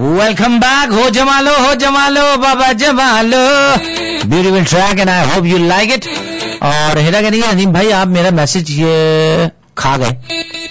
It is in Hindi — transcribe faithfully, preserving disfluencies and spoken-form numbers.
Welcome back. हो जमालो हो जमालो बाबा Jamalo. Beautiful track and I hope you like it. और हेरा कह रही है नदीम भाई आप मेरा मैसेज ये खा गए.